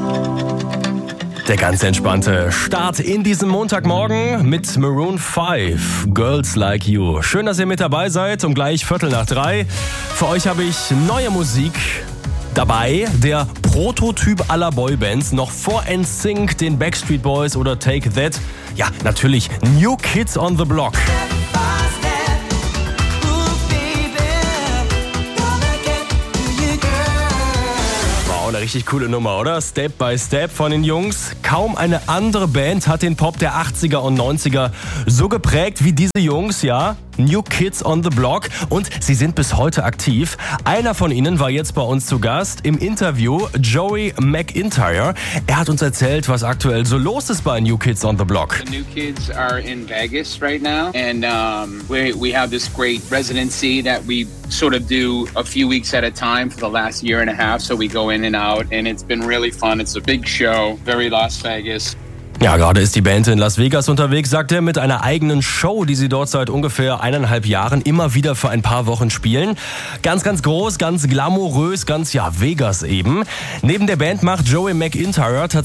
Der ganz entspannte Start in diesem Montagmorgen mit Maroon 5, Girls Like You. Schön, dass ihr mit dabei seid, um gleich 2:45. Für euch habe ich neue Musik dabei, der Prototyp aller Boybands, noch vor NSYNC, den Backstreet Boys oder Take That. Ja, natürlich New Kids on the Block. Eine richtig coole Nummer, oder? Step by Step von den Jungs. Kaum eine andere Band hat den Pop der 80er und 90er so geprägt wie diese Jungs, ja. New Kids on the Block, und sie sind bis heute aktiv. Einer von ihnen war jetzt bei uns zu Gast im Interview, Joey McIntyre. Er hat uns erzählt, was aktuell so los ist bei New Kids on the Block. The New Kids are in Vegas right now, and we have this great residency that we sort of do a few weeks at a time for the last year and a half, so we go in and out, and it's been really fun. It's a big show, very Las Vegas. Ja, gerade ist die Band in Las Vegas unterwegs, sagt er, mit einer eigenen Show, die sie dort seit ungefähr 1,5 Jahren immer wieder für ein paar Wochen spielen. Ganz, ganz groß, ganz glamourös, ganz, Vegas eben. Neben der Band macht Joey McIntyre